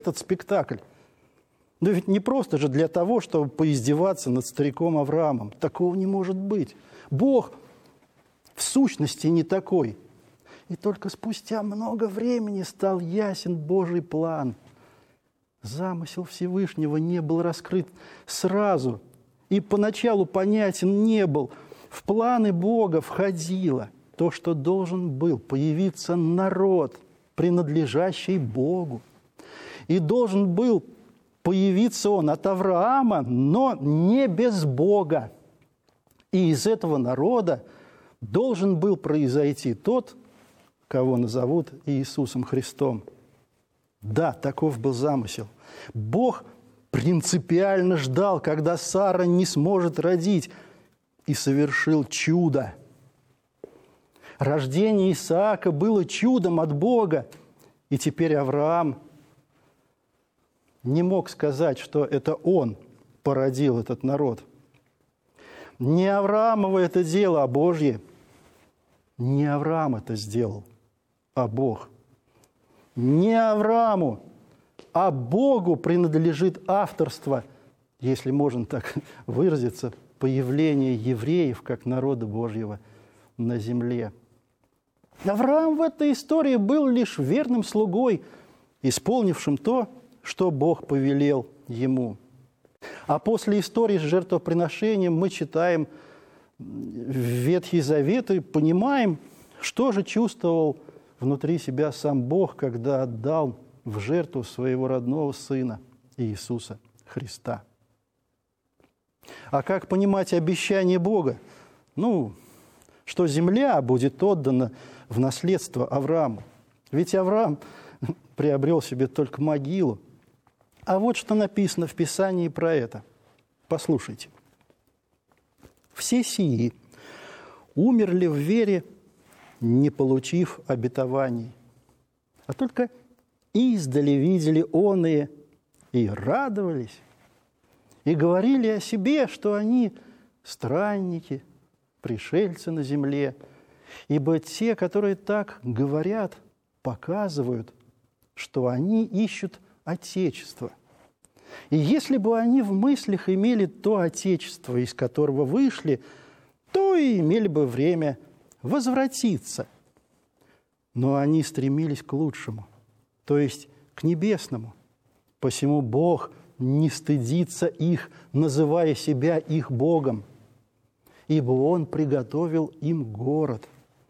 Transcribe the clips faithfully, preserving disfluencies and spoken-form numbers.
этот спектакль? Но ведь не просто же для того, чтобы поиздеваться над стариком Авраамом. Такого не может быть. Бог в сущности не такой. И только спустя много времени стал ясен Божий план. Замысел Всевышнего не был раскрыт сразу. И поначалу понятен не был. В планы Бога входило то, что должен был появиться народ, принадлежащий Богу. И должен был появиться он от Авраама, но не без Бога. И из этого народа должен был произойти тот, кого назовут Иисусом Христом. Да, таков был замысел. Бог принципиально ждал, когда Сара не сможет родить, и совершил чудо. Рождение Исаака было чудом от Бога, и теперь Авраам не мог сказать, что это он породил этот народ. Не Авраамово это дело, а Божье. Не Авраам это сделал, а Бог. Не Аврааму, а Богу принадлежит авторство, если можно так выразиться, появление евреев как народа Божьего на земле. Авраам в этой истории был лишь верным слугой, исполнившим то, что Бог повелел ему. А после истории с жертвоприношением мы читаем Ветхий Завет и понимаем, что же чувствовал внутри себя сам Бог, когда отдал в жертву своего родного Сына Иисуса Христа. А как понимать обещание Бога? Ну, что земля будет отдана в наследство Аврааму. Ведь Авраам приобрел себе только могилу. А вот что написано в Писании про это. Послушайте. «Все сии умерли в вере, не получив обетований, а только издали видели оные и радовались, и говорили о себе, что они странники, пришельцы на земле, ибо те, которые так говорят, показывают, что они ищут Отечество. И если бы они в мыслях имели то Отечество, из которого вышли, то и имели бы время возвратиться. Но они стремились к лучшему, то есть к небесному. Посему Бог не стыдится их, называя себя их Богом, ибо Он приготовил им город.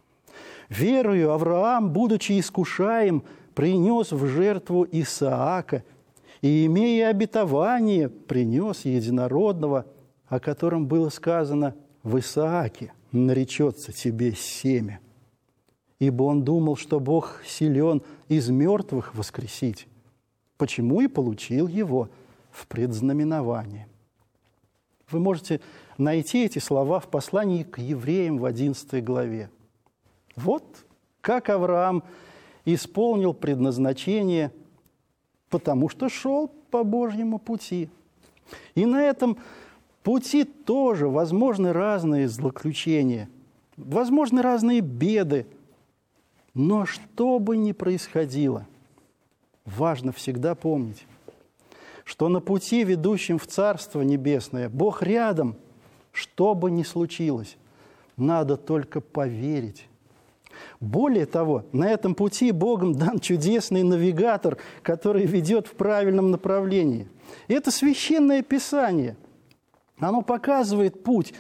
Верою Авраам, будучи искушаем, принес в жертву Исаака, и, имея обетование, принес единородного, о котором было сказано: «В Исааке наречется тебе семя». Ибо он думал, что Бог силен из мертвых воскресить, почему и получил его в предзнаменование. Вы можете найти эти слова в послании к евреям в одиннадцатой главе. Вот как Авраам исполнил предназначение, потому что шел по Божьему пути. И на этом пути тоже возможны разные злоключения, возможны разные беды. Но что бы ни происходило, важно всегда помнить, что на пути, ведущем в Царство Небесное, Бог рядом, что бы ни случилось, надо только поверить. Более того, на этом пути Богом дан чудесный навигатор, который ведет в правильном направлении. И это Священное Писание. Оно показывает путь.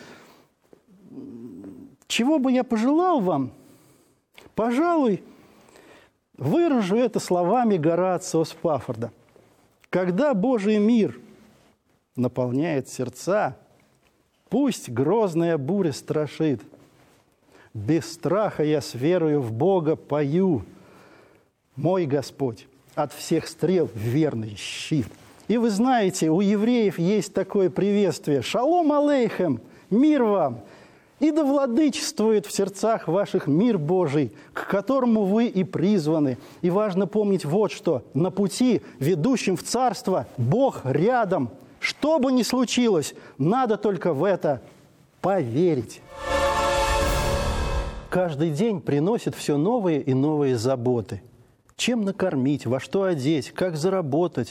Чего бы я пожелал вам? Пожалуй, выражу это словами Горацио Спаффорда. Когда Божий мир наполняет сердца, пусть грозная буря страшит. Без страха я с верою в Бога пою. Мой Господь от всех стрел верный щит. И вы знаете, у евреев есть такое приветствие: «Шалом алейхем», «Мир вам», и да владычествует в сердцах ваших мир Божий, к которому вы и призваны. И важно помнить вот что: на пути, ведущем в Царство, Бог рядом. Что бы ни случилось, надо только в это поверить. Каждый день приносит все новые и новые заботы. чем накормить, во что одеть, как заработать,